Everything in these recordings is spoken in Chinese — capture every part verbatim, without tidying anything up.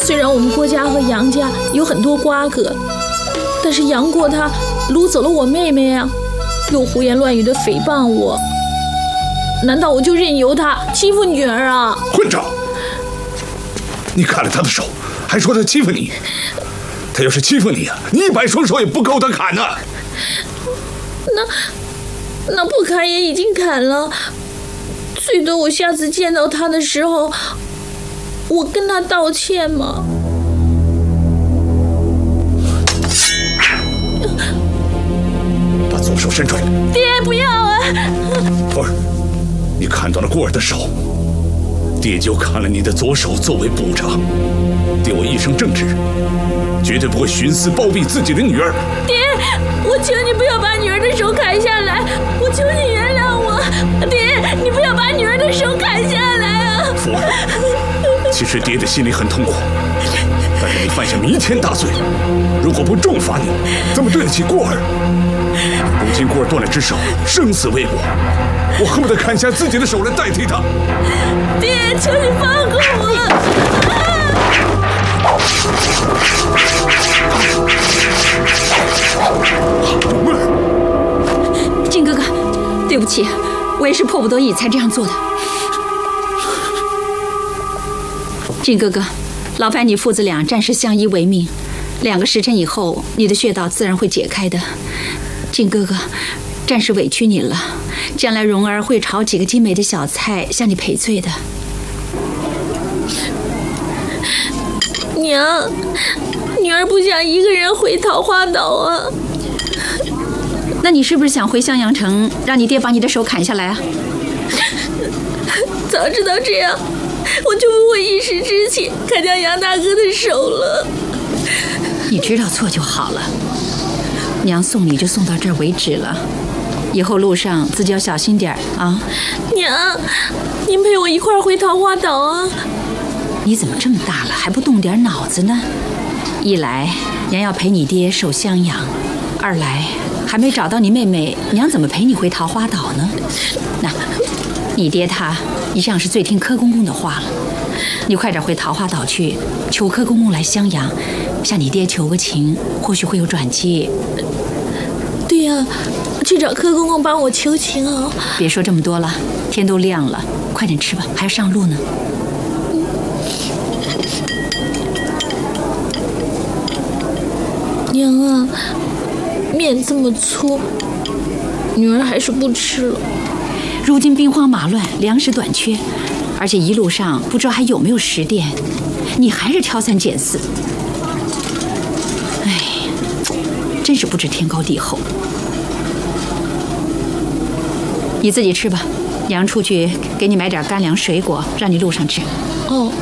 虽然我们郭家和杨家有很多瓜葛，但是杨过他掳走了我妹妹啊，又胡言乱语的诽谤我，难道我就任由他欺负女儿啊？ 混账！你砍了他的手，还说他欺负你。他要是欺负你啊，你一百双手也不够他砍呢。 那那不砍也已经砍了，最多我下次见到他的时候，我跟他道歉嘛。 把左手伸出来。 爹，不要啊！ 凤儿，你砍断了过儿的手，爹就砍了你的左手作为补偿。爹我一生正直，绝对不会徇私包庇自己的女儿。 爹，我求你不要把女儿的手砍下来，我求你原谅我。爹，你不要把女儿的手砍下来啊！ 凤儿，其实爹的心里很痛苦，但是你犯下弥天大罪，如果不重罚你，怎么对得起过儿？如今过儿断了只手，生死未果，我恨不得砍下自己的手来代替他。 爹，求你放过我！ 靖哥哥，对不起，我也是迫不得已才这样做的。靖哥哥，劳烦你父子俩暂时相依为命，两个时辰以后，你的穴道自然会解开的。靖哥哥，暂时委屈你了，将来蓉儿会炒几个精美的小菜向你赔罪的。 娘，女儿不想一个人回桃花岛啊。 那你是不是想回襄阳城，让你爹把你的手砍下来啊？ 早知道这样，我就不会一时之气砍掉杨大哥的手了。 你知道错就好了，娘送你就送到这儿为止了，以后路上自己要小心点啊。 娘，您陪我一块儿回桃花岛啊。 你怎么这么大了还不动点脑子呢？一来娘要陪你爹守襄阳，二来还没找到你妹妹，娘怎么陪你回桃花岛呢？那你爹他一向是最听柯公公的话了，你快点回桃花岛去，求柯公公来襄阳，向你爹求个情，或许会有转机。 对呀，去找柯公公帮我求情啊！ 别说这么多了，天都亮了，快点吃吧，还要上路呢。 娘啊，面这么粗，女儿还是不吃了。 如今兵荒马乱，粮食短缺，而且一路上不知道还有没有食店，你还是挑三拣四。哎，真是不知天高地厚。你自己吃吧，娘出去给你买点干粮水果，让你路上吃。 哦。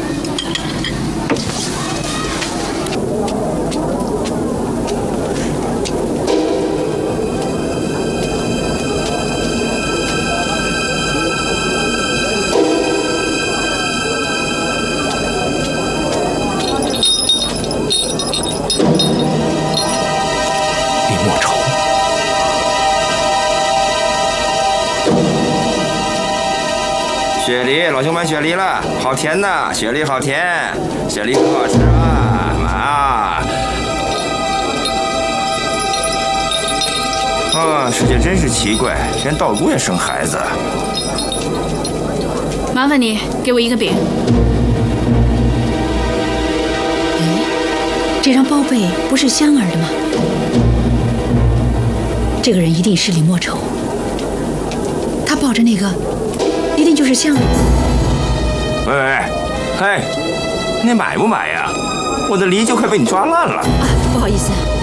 雪梨，老兄买雪梨了，好甜呐！雪梨好甜，雪梨很好吃啊！啊！啊，世界真是奇怪，连道姑也生孩子。 麻烦你给我一个饼。哎，这张包被不是香儿的吗？这个人一定是李莫愁，他抱着那个。一定就是香儿。 喂喂喂，嘿，你买不买呀？我的梨就快被你抓烂了。 啊，不好意思。